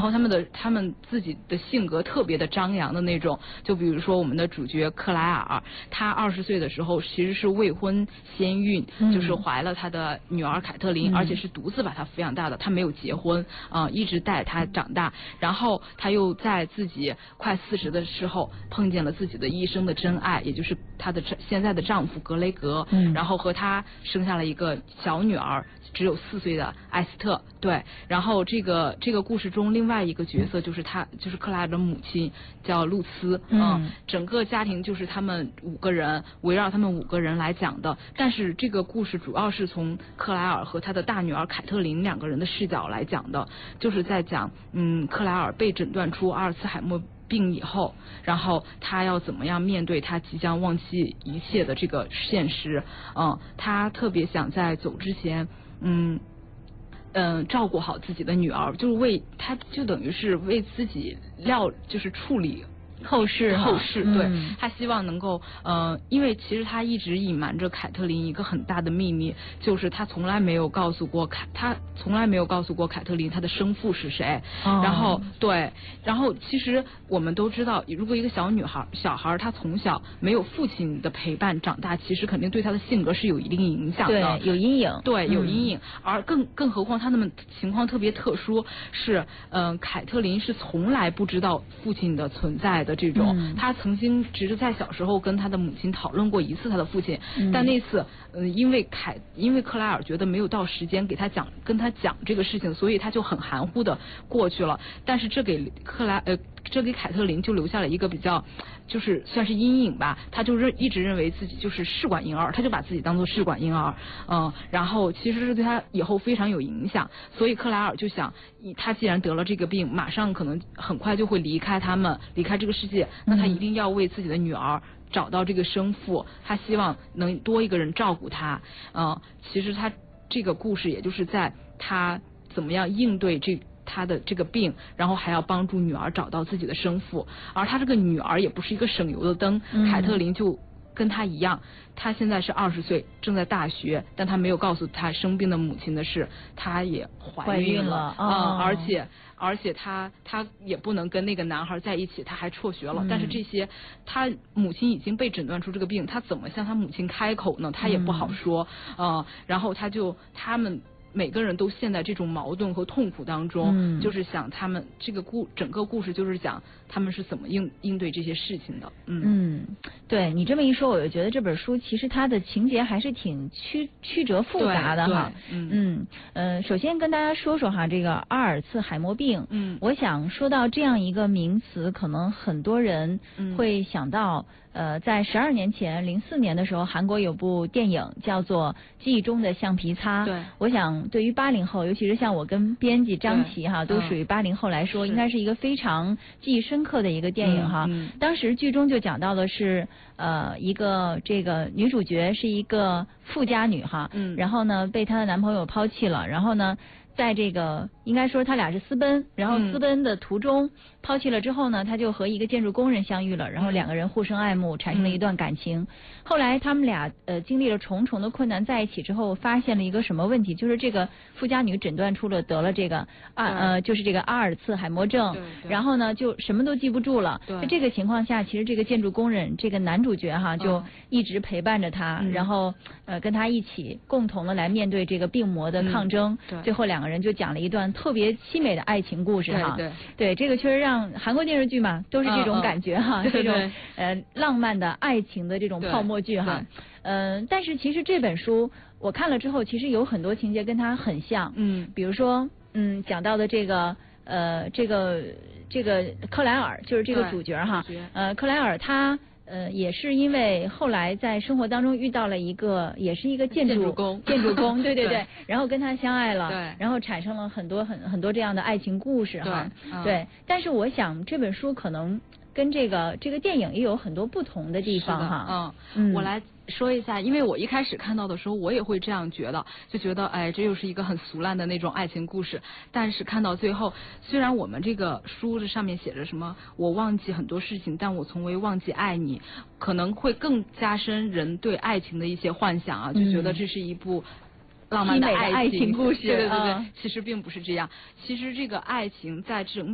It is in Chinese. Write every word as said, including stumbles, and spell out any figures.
后他们的他们自己的性格特别的张扬的那种，就比如说我们的主角克莱尔，他二十岁的时候其实是未婚先孕，嗯、就是怀了他的女儿凯特琳，嗯、而且是独自把她抚养大的，他没有结婚啊、呃，一直带她长大。然后他又在自己快四十的时候碰见了自己的一生的真爱，也就是她的现在的丈夫格雷格，嗯、然后和他生下了一个小女儿，只有四岁的艾斯特。对，然后这个这个故事中另外一个角色就是他，就是克莱尔的母亲叫露丝，嗯、呃，整个家庭就是他们五个人围绕他们五个人来讲的。但是这个故事主要是从克莱尔和他的大女儿凯特琳两个人的视角来讲的，就是在讲，嗯，克莱尔被诊断出阿尔茨海默病以后，然后他要怎么样面对他即将忘记一切的这个现实。嗯，他特别想在走之前，嗯嗯、呃，照顾好自己的女儿，就是为他就等于是为自己料，就是处理后事后事，对、 嗯、 他希望能够呃，因为其实他一直隐瞒着凯特琳一个很大的秘密，就是他从来没有告诉过凯，他从来没有告诉过凯特琳他的生父是谁。哦、然后对，然后其实我们都知道，如果一个小女孩小孩她从小没有父亲的陪伴长大，其实肯定对她的性格是有一定影响的， 对，有阴影， 对，有阴影。嗯、而更更何况他们情况特别特殊，是嗯、呃，凯特琳是从来不知道父亲的存在的。这种，嗯、他曾经只是在小时候跟他的母亲讨论过一次他的父亲，嗯、但那次，呃，因为凯，因为克莱尔觉得没有到时间给他讲，跟他讲这个事情，所以他就很含糊的过去了。但是这给克莱，呃，这给凯特琳就留下了一个比较，就是算是阴影吧。他就认一直认为自己就是试管婴儿，他就把自己当做试管婴儿，嗯，然后其实是对他以后非常有影响。所以克莱尔就想，他既然得了这个病，马上可能很快就会离开他们，离开这个世界，那他一定要为自己的女儿找到这个生父，他希望能多一个人照顾他。嗯，其实他这个故事也就是在他怎么样应对这他的这个病，然后还要帮助女儿找到自己的生父。而他这个女儿也不是一个省油的灯，嗯、凯特琳就跟他一样，他现在是二十岁，正在大学，但他没有告诉他生病的母亲的是，他也怀孕了， 啊、 嗯，而且而且他他也不能跟那个男孩在一起，他还辍学了。嗯、但是这些，他母亲已经被诊断出这个病，他怎么向他母亲开口呢？他也不好说，嗯、呃，然后他就他们。每个人都陷在这种矛盾和痛苦当中，嗯、就是想他们这个故整个故事就是讲他们是怎么应应对这些事情的。嗯嗯，对你这么一说，我就觉得这本书其实它的情节还是挺曲曲折复杂的哈。嗯嗯呃，首先跟大家说说哈，这个阿尔茨海默病，嗯，我想说到这样一个名词，可能很多人会想到。嗯呃，在十二年前，零四年的时候，韩国有部电影叫做《记忆中的橡皮擦》。对，我想对于八零后，尤其是像我跟编辑张琪哈，都属于八零后来说，应该是一个非常记忆深刻的一个电影哈。嗯嗯、当时剧中就讲到的是，呃，一个这个女主角是一个富家女哈，嗯，然后呢被她的男朋友抛弃了，然后呢。在这个应该说他俩是私奔，然后私奔的途中、嗯、抛弃了之后呢，他就和一个建筑工人相遇了，然后两个人互生爱慕，产生了一段感情。嗯、后来他们俩呃经历了重重的困难，在一起之后，发现了一个什么问题？就是这个富家女诊断出了得了这个阿呃就是这个阿尔茨海默症，然后呢就什么都记不住了。在这个情况下，其实这个建筑工人这个男主角哈就一直陪伴着他，嗯、然后呃跟他一起共同的来面对这个病魔的抗争。嗯、最后两个人就讲了一段特别凄美的爱情故事哈。对对，对这个确实让韩国电视剧嘛都是这种感觉哈，嗯嗯、这种呃浪漫的爱情的这种泡沫剧哈。嗯、呃，但是其实这本书我看了之后，其实有很多情节跟它很像。嗯，比如说嗯讲到的这个呃这个这个克莱尔就是这个主角哈，呃克莱尔他。呃，也是因为后来在生活当中遇到了一个，也是一个建筑建筑工， 建筑工，对对对， 对然后跟他相爱了， 对， 然后产生了很多很很多这样的爱情故事哈， 对，嗯、 对。但是我想这本书可能跟这个这个电影也有很多不同的地方哈， 嗯，我来说一下，因为我一开始看到的时候，我也会这样觉得，就觉得哎，这又是一个很俗烂的那种爱情故事。但是看到最后，虽然我们这个书这上面写着什么我忘记很多事情，但我从未忘记爱你，可能会更加深人对爱情的一些幻想啊，就觉得这是一部浪漫的爱情爱情故事， 对对对对，嗯、其实并不是这样。其实这个爱情在整